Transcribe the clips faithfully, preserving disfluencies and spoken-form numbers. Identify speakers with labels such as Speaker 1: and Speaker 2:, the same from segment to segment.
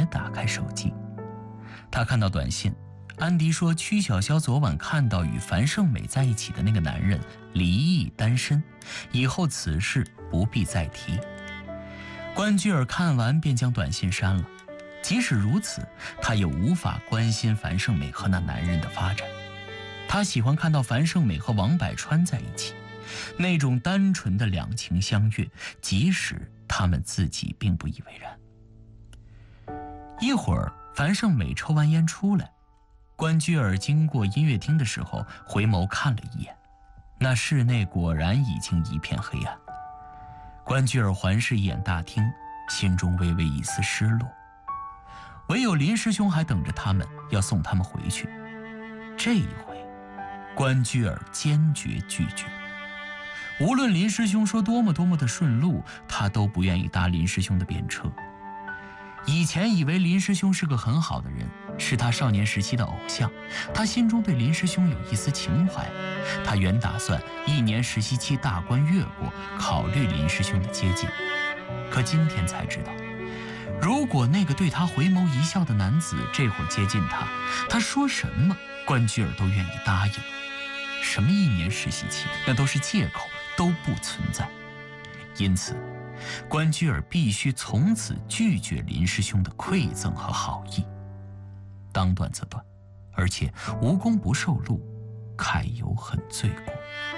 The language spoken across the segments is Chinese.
Speaker 1: 打开手机。他看到短信，安迪说曲筱绡昨晚看到与樊胜美在一起的那个男人离异单身，以后此事不必再提。关雎尔看完便将短信删了。即使如此，他也无法关心樊胜美和那男人的发展。他喜欢看到樊胜美和王百川在一起，那种单纯的两情相悦，即使他们自己并不以为然。一会儿，樊胜美抽完烟出来，关雎尔经过音乐厅的时候回眸看了一眼，那室内果然已经一片黑暗。关雎尔环视一眼大厅，心中微微一丝失落。唯有林师兄还等着他们，要送他们回去。这一回，关雎尔坚决拒绝。无论林师兄说多么多么的顺路，他都不愿意搭林师兄的便车。以前以为林师兄是个很好的人，是他少年时期的偶像，他心中对林师兄有一丝情怀。他原打算一年实习期大关越过，考虑林师兄的接近。可今天才知道，如果那个对他回眸一笑的男子这会儿接近他，他说什么关雎尔都愿意答应。什么一年实习期，那都是借口，都不存在。因此关雎尔必须从此拒绝林师兄的馈赠和好意。当断则断，而且无功不受禄，揩油很罪过。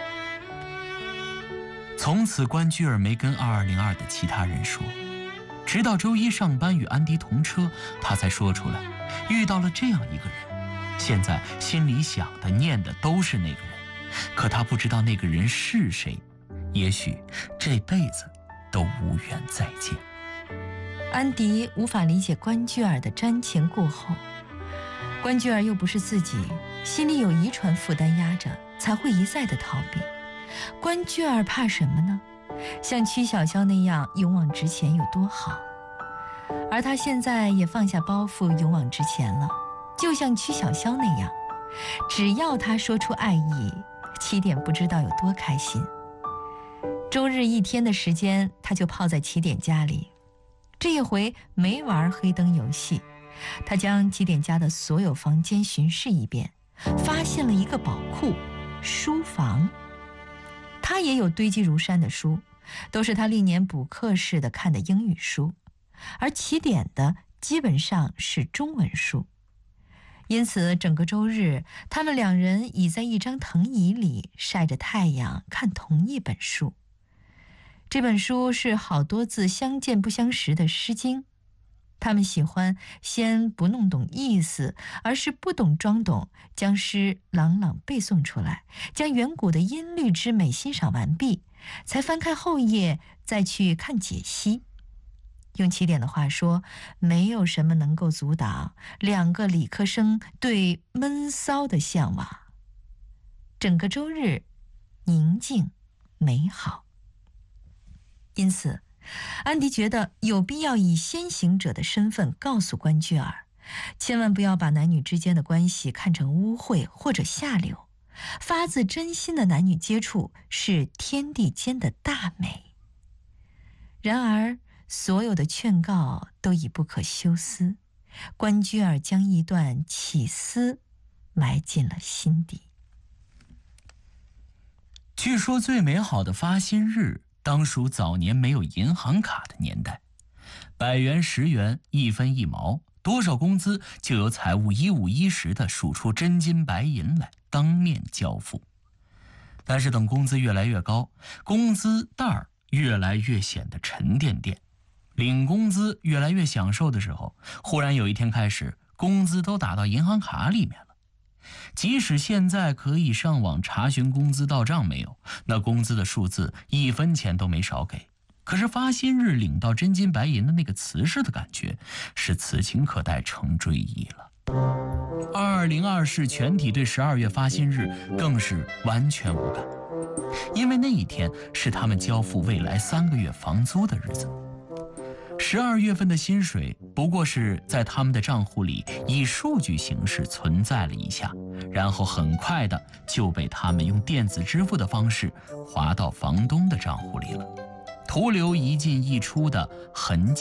Speaker 1: 从此关雎尔没跟二二零二的其他人说，直到周一上班与安迪同车，他才说出来遇到了这样一个人。现在心里想的念的都是那个人，可他不知道那个人是谁，也许这辈子都无缘再见。
Speaker 2: 安迪无法理解关雎尔的瞻前顾后，关雎尔又不是自己，心里有遗传负担压着，才会一再的逃避。关雎尔怕什么呢？像曲筱绡那样勇往直前有多好？而他现在也放下包袱，勇往直前了，就像曲筱绡那样，只要他说出爱意，起点不知道有多开心。周日一天的时间，他就泡在起点家里。这一回没玩黑灯游戏，他将起点家的所有房间巡视一遍，发现了一个宝库——书房。他也有堆积如山的书，都是他历年补课似的看的英语书，而起点的基本上是中文书。因此整个周日，他们两人倚在一张藤椅里晒着太阳看同一本书。这本书是好多字相见不相识的《诗经》，他们喜欢先不弄懂意思，而是不懂装懂，将诗朗朗背诵出来，将远古的音律之美欣赏完毕，才翻开后页再去看解析。用起点的话说，没有什么能够阻挡两个理科生对闷骚的向往。整个周日宁静美好。因此安迪觉得有必要以先行者的身份告诉关雎尔，千万不要把男女之间的关系看成污秽或者下流，发自真心的男女接触是天地间的大美。然而所有的劝告都已不可休思，关雎尔将一段起思埋进了心底。
Speaker 1: 据说最美好的发薪日当属早年没有银行卡的年代，百元、十元、一分一毛，多少工资就由财务一五一十地数出真金白银来，当面交付。但是等工资越来越高，工资袋儿越来越显得沉甸甸，领工资越来越享受的时候，忽然有一天开始，工资都打到银行卡里面了。即使现在可以上网查询工资到账没有，那工资的数字一分钱都没少给，可是发薪日领到真金白银的那个瓷实的感觉，是此情可待成追忆了。二零二是全体对十二月发薪日更是完全无感，因为那一天是他们交付未来三个月房租的日子。十二月份的薪水不过是在他们的账户里以数据形式存在了一下，然后很快的就被他们用电子支付的方式划到房东的账户里了，徒留一进一出的痕迹，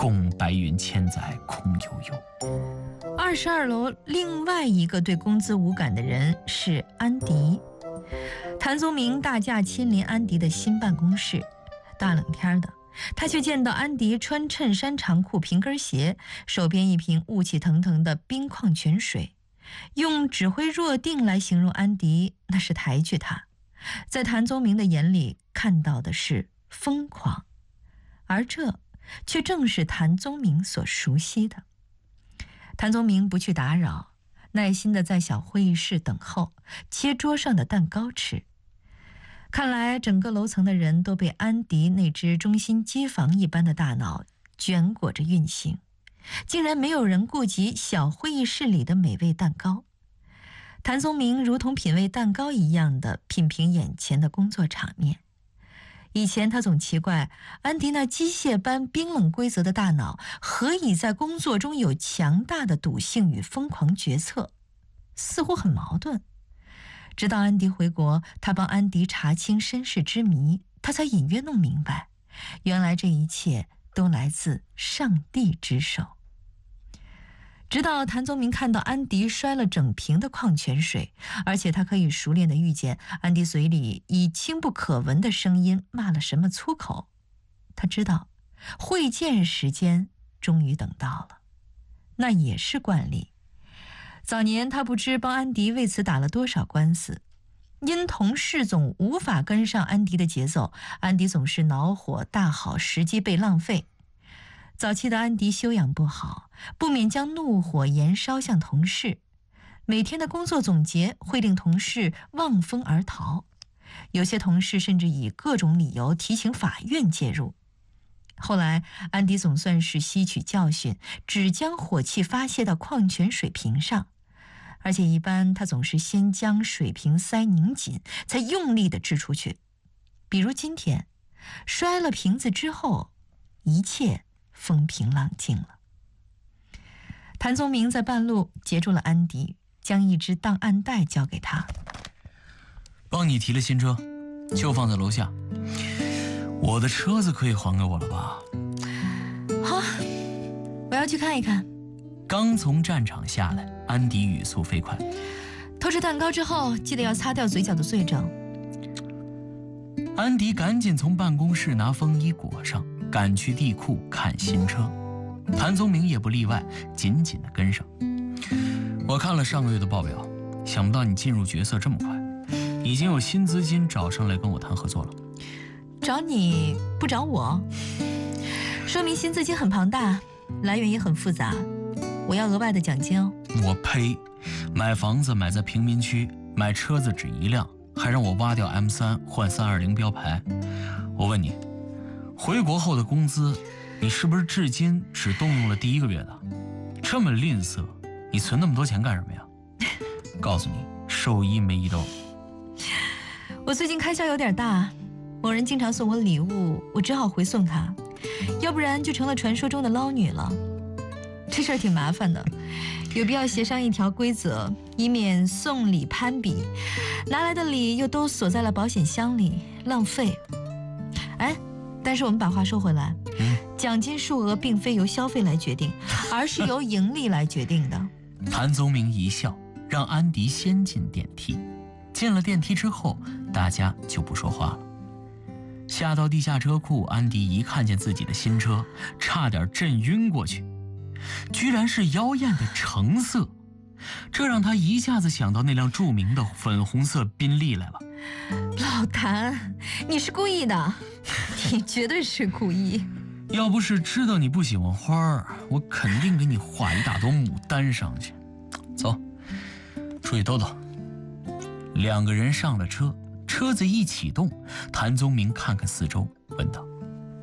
Speaker 1: 共白云千载空悠悠。
Speaker 2: 二十二楼另外一个对工资无感的人是安迪。谭宗明大驾亲临安迪的新办公室，大冷天的，他却见到安迪穿衬衫长裤平跟鞋，手边一瓶雾气腾腾的冰矿泉水。用指挥若定来形容安迪，那是抬举他。在谭宗明的眼里看到的是疯狂，而这却正是谭宗明所熟悉的。谭宗明不去打扰，耐心地在小会议室等候，切桌上的蛋糕吃。看来整个楼层的人都被安迪那只中心机房一般的大脑卷裹着运行，竟然没有人顾及小会议室里的美味蛋糕。谭宗明如同品味蛋糕一样的品评眼前的工作场面。以前他总奇怪，安迪那机械般冰冷规则的大脑何以在工作中有强大的赌性与疯狂决策，似乎很矛盾。直到安迪回国，他帮安迪查清身世之谜，他才隐约弄明白，原来这一切都来自上帝之手。直到谭宗明看到安迪摔了整瓶的矿泉水，而且他可以熟练地预见安迪嘴里以轻不可闻的声音骂了什么粗口，他知道会见时间终于等到了。那也是惯例。早年他不知帮安迪为此打了多少官司，因同事总无法跟上安迪的节奏，安迪总是恼火大好，时机被浪费。早期的安迪修养不好，不免将怒火延烧向同事，每天的工作总结会令同事望风而逃，有些同事甚至以各种理由提请法院介入。后来安迪总算是吸取教训，只将火气发泄到矿泉水瓶上，而且一般他总是先将水瓶塞拧紧，才用力地掷出去。比如今天摔了瓶子之后，一切风平浪静了。谭宗明在半路截住了安迪，将一只档案袋交给他。
Speaker 1: 帮你提了新车，就放在楼下。我的车子可以还给我了吧？
Speaker 2: 好，我要去看一看。
Speaker 1: 刚从战场下来，安迪语速飞快。
Speaker 2: 偷吃蛋糕之后，记得要擦掉嘴角的罪证。
Speaker 1: 安迪赶紧从办公室拿风衣裹上，赶去地库看新车。谭宗明也不例外，紧紧地跟上。我看了上个月的报表，想不到你进入角色这么快，已经有新资金找上来跟我谈合作了。
Speaker 2: 找你不找我，说明新资金很庞大，来源也很复杂，我要额外的奖金哦。
Speaker 1: 我呸！买房子买在贫民区，买车子只一辆，还让我挖掉 M 三换三二零标牌。我问你，回国后的工资，你是不是至今只动用了第一个月的？这么吝啬，你存那么多钱干什么呀？告诉你，寿衣没一兜。
Speaker 2: 我最近开销有点大，某人经常送我礼物，我只好回送他，要不然就成了传说中的捞女了。这事儿挺麻烦的，有必要协商一条规则，以免送礼攀比，拿来的礼又都锁在了保险箱里，浪费。哎，但是我们把话说回来，
Speaker 1: 嗯，
Speaker 2: 奖金数额并非由消费来决定，而是由盈利来决定的。
Speaker 1: 谭宗明一笑，让安迪先进电梯。进了电梯之后，大家就不说话了。下到地下车库，安迪一看见自己的新车，差点震晕过去，居然是妖艳的橙色，这让他一下子想到那辆著名的粉红色宾利来了。
Speaker 2: 老谭，你是故意的，你绝对是故意。
Speaker 1: 要不是知道你不喜欢花儿，我肯定给你画一大朵牡丹上去。走，出去兜兜。两个人上了车，车子一启动，谭宗明看看四周，问道：“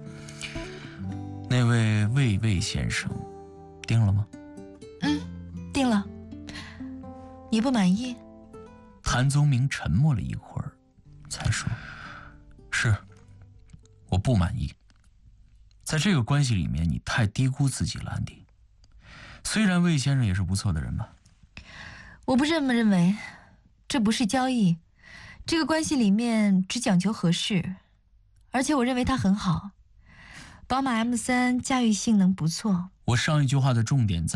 Speaker 1: 那位魏魏先生，定了吗？”“
Speaker 2: 嗯，定了。你不满意？”
Speaker 1: 谭宗明沉默了一会儿，才说：“是，我不满意。在这个关系里面，你太低估自己了，安迪。虽然魏先生也是不错的人吧。”“
Speaker 2: 我不这么认为，这不是交易，这个关系里面只讲求合适，而且我认为他很好。 宝马 M 三驾驭性能不错。
Speaker 1: 我上一句话的重点在